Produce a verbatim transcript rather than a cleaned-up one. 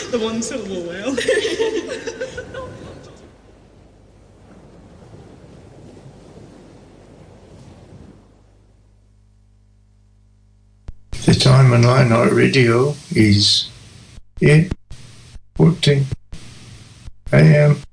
The one syllable whale. The time on Line Night Radio is eight fourteen a m